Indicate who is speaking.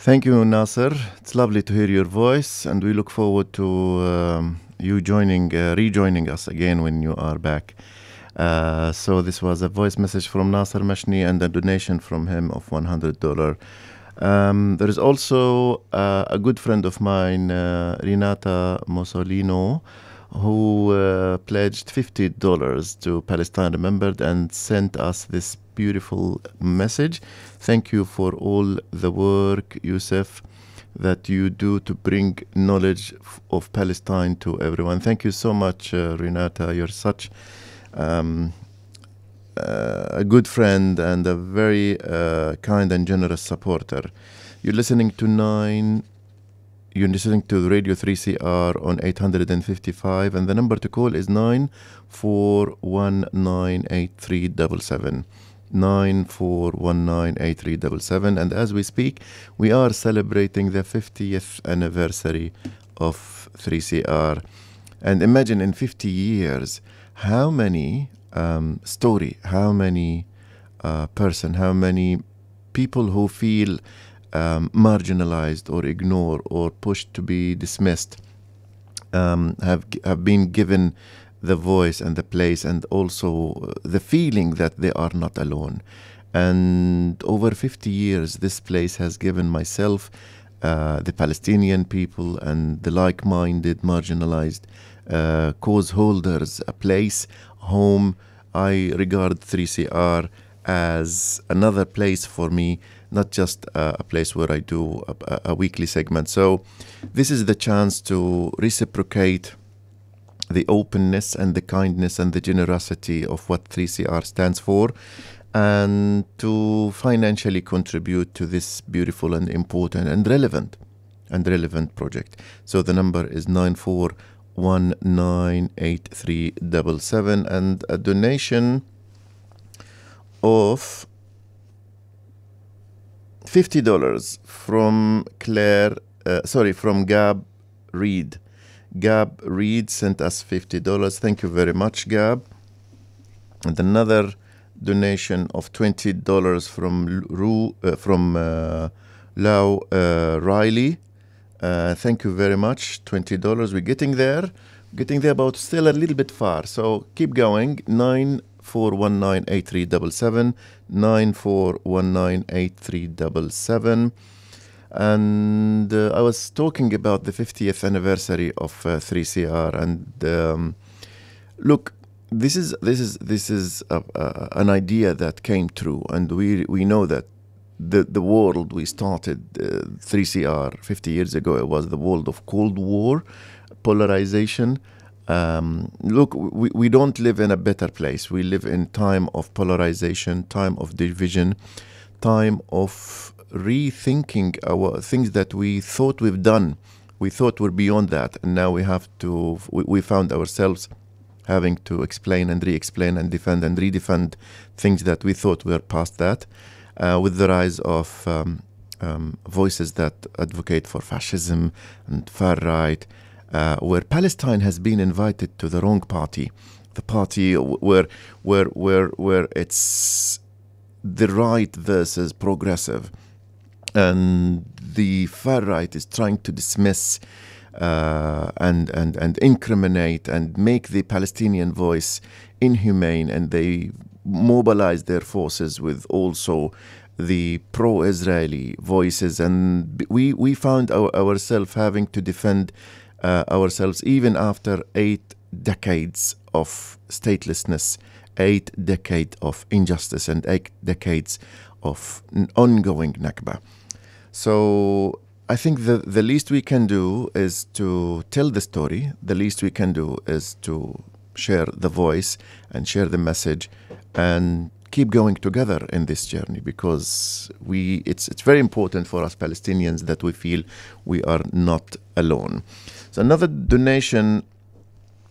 Speaker 1: Thank you, Nasser. It's lovely to hear your voice, and we look forward to you rejoining us again when you are back. So this was a voice message from Nasser Mashni and a donation from him of $100. There is also a good friend of mine, Renata Mussolino, who pledged $50 to Palestine Remembered and sent us this beautiful message. Thank you for all the work, Youssef, that you do to bring knowledge of Palestine to everyone. Thank you so much, Renata. You're such a good friend and a very kind and generous supporter. You're listening to Radio 3CR on 855, and the number to call is 94198377. 94198377. And as we speak, we are celebrating the 50th anniversary of 3CR. And imagine in 50 years, how many how many how many people who feel marginalized or ignored or pushed to be dismissed have been given the voice and the place, and also the feeling that they are not alone. And over 50 years, this place has given myself, the Palestinian people, and the like-minded, marginalized cause holders a place, home. I regard 3CR as another place for me, not just a place where I do a weekly segment. So this is the chance to reciprocate the openness and the kindness and the generosity of what 3CR stands for, and to financially contribute to this beautiful and important and relevant project. So the number is 94198377, and a donation of $50 from from Gab Reed. Gab Reed sent us $50. Thank you very much, Gab. And another donation of $20 from Lau Riley. Thank you very much. $20. We're getting there, but still a little bit far. So keep going. 94198377. 94198377. And I was talking about the 50th anniversary of 3CR, and look, this is an idea that came true, and we know that the world we started 3CR 50 years ago, it was the world of Cold War, polarization. Look, we don't live in a better place. We live in time of polarization, time of division, time of rethinking our things that we thought we've done. We thought we're beyond that, and now we found ourselves having to explain and re-explain and defend and redefend things that we thought were past that, with the rise of voices that advocate for fascism and far right, where Palestine has been invited to the wrong party, the party where it's the right versus progressive, and the far right is trying to dismiss and incriminate and make the Palestinian voice inhumane, and they mobilize their forces with also the pro-Israeli voices, and we found ourselves having to defend ourselves even after 8 decades of statelessness, 8 decades of injustice, and 8 decades of ongoing Nakba. So I think the least we can do is to tell the story. The least we can do is to share the voice and share the message and keep going together in this journey, because it's very important for us Palestinians that we feel we are not alone. So another donation